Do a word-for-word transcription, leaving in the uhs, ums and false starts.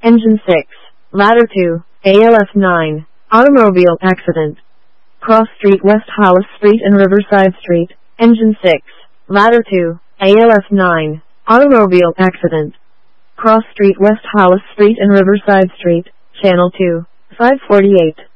Engine six. Ladder two. A L F nine. Automobile accident. Cross Street, West Hollis Street and Riverside Street. Engine six. Ladder two. A L F nine. Automobile accident. Cross Street, West Hollis Street and Riverside Street. Channel two. five forty-eight.